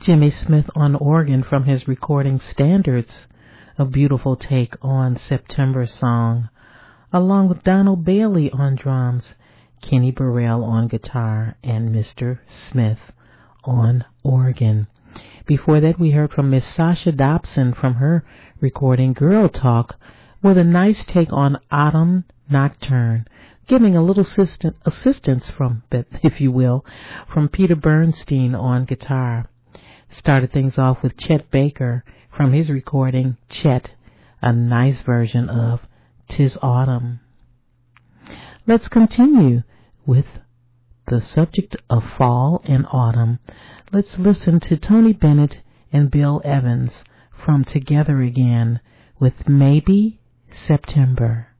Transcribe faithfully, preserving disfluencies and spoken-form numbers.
Jimmy Smith on organ from his recording Standards, a beautiful take on September Song, along with Donald Bailey on drums, Kenny Burrell on guitar, and Mister Smith on organ. Before that, we heard from Miss Sasha Dobson from her recording Girl Talk with a nice take on Autumn Nocturne, giving a little assistant, assistance from, if you will, from Peter Bernstein on guitar. Started things off with Chet Baker from his recording Chet, a nice version of 'Tis Autumn. Let's continue with the subject of fall and autumn. Let's listen to Tony Bennett and Bill Evans from Together Again with Maybe September.